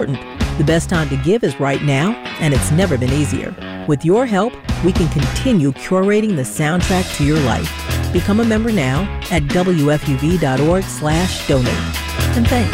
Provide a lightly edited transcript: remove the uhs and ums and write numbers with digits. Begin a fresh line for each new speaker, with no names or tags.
The best time to give is right now, and it's never been easier. With your help, we can continue curating the soundtrack to your life. Become a member now at WFUV.org/donate. And thanks.